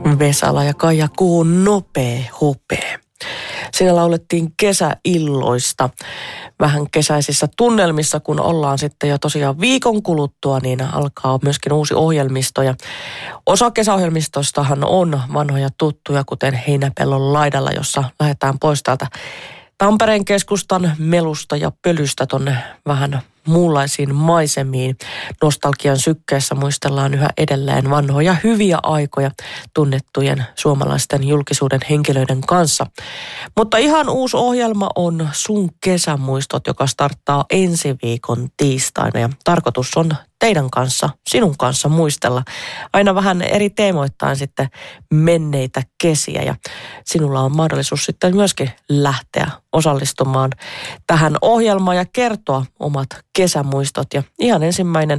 Vesala ja Kaija Kuun Nopee hopee. Siinä laulettiin kesäilloista, vähän kesäisissä tunnelmissa, kun ollaan sitten jo tosiaan viikon kuluttua, niin alkaa myöskin uusi ohjelmisto. Ja osa kesäohjelmistostahan on vanhoja tuttuja, kuten Heinäpellon laidalla, jossa lähdetään pois täältä Tampereen keskustan melusta ja pölystä tonne vähän muunlaisiin maisemiin. Nostalgian sykkeessä muistellaan yhä edelleen vanhoja hyviä aikoja tunnettujen suomalaisten julkisuuden henkilöiden kanssa. Mutta ihan uusi ohjelma on Sun kesämuistot, joka starttaa ensi viikon tiistaina. Ja tarkoitus on teidän kanssa, sinun kanssa muistella aina vähän eri teemoittain sitten menneitä kesiä. Ja sinulla on mahdollisuus sitten myöskin lähteä osallistumaan tähän ohjelmaan ja kertoa omat kesämuistot. Ja ihan ensimmäinen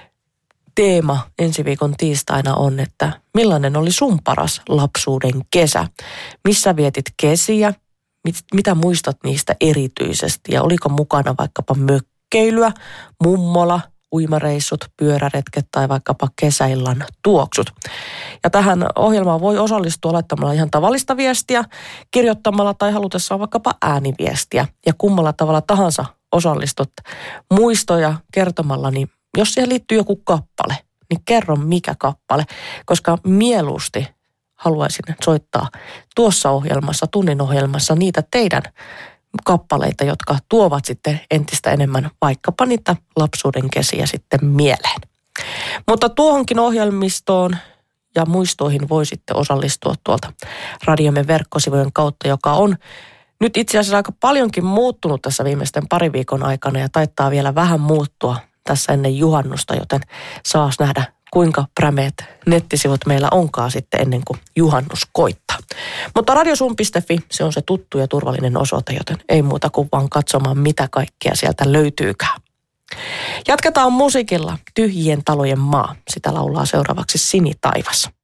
teema ensi viikon tiistaina on, että millainen oli sun paras lapsuuden kesä? Missä vietit kesiä? Mitä muistat niistä erityisesti? Ja oliko mukana vaikkapa mökkeilyä, mummola, uimareissut, pyöräretket tai vaikkapa kesäillan tuoksut. Ja tähän ohjelmaan voi osallistua laittamalla ihan tavallista viestiä, kirjoittamalla tai halutessaan vaikkapa ääniviestiä. Ja kummalla tavalla tahansa osallistut muistoja kertomalla, niin jos siihen liittyy joku kappale, niin kerro mikä kappale, koska mieluusti haluaisin soittaa tuossa ohjelmassa, tunnin ohjelmassa niitä teidän kappaleita, jotka tuovat sitten entistä enemmän vaikkapa niitä lapsuuden kesiä sitten mieleen. Mutta tuohonkin ohjelmistoon ja muistoihin voi sitten osallistua tuolta radiomme verkkosivujen kautta, joka on nyt itse asiassa aika paljonkin muuttunut tässä viimeisten parin viikon aikana ja taittaa vielä vähän muuttua tässä ennen juhannusta, joten saas nähdä kuinka prämeet nettisivut meillä onkaan sitten ennen kuin juhannus koittaa. Mutta radiosun.fi, se on se tuttu ja turvallinen osoite, joten ei muuta kuin vaan katsomaan, mitä kaikkea sieltä löytyykään. Jatketaan musiikilla Tyhjien talojen maa. Sitä laulaa seuraavaksi Sini Taivas.